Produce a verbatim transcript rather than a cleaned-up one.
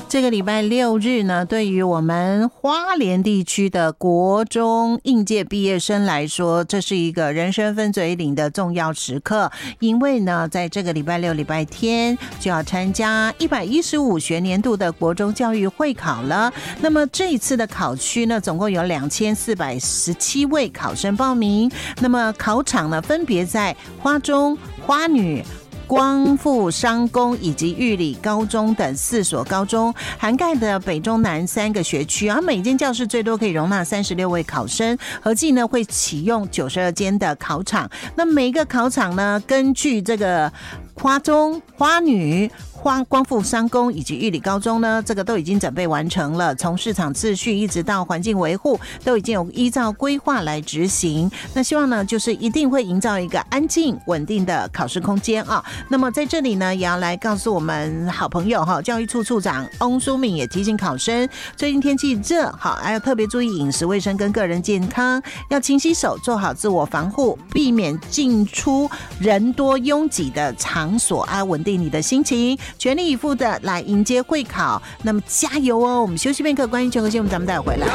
这个礼拜六日呢，对于我们花莲地区的国中应届毕业生来说，这是一个人生分水岭的重要时刻。因为呢，在这个礼拜六、礼拜天就要参加一百一十五学年度的国中教育会考了。那么这一次的考区呢，总共有两千四百十七位考生报名。那么考场呢，分别在花中、花女、光复商工以及玉里高中等四所高中，涵盖的北中南三个学区，而每间教室最多可以容纳三十六位考生，合计呢会启用九十二间的考场。那每一个考场呢，根据这个花中、花女、花光复商工以及玉里高中呢，这个都已经准备完成了，从市场秩序一直到环境维护，都已经有依照规划来执行。那希望呢，就是一定会营造一个安静稳定的考试空间啊。那么在这里呢，也要来告诉我们好朋友哈，教育处处长翁淑敏也提醒考生，最近天气热，好，还要特别注意饮食卫生跟个人健康，要勤洗手，做好自我防护，避免进出人多拥挤的场所啊，稳定你的心情，全力以赴的来迎接会考。那么加油哦！我们休息片刻，关于全国新闻咱们待会回来。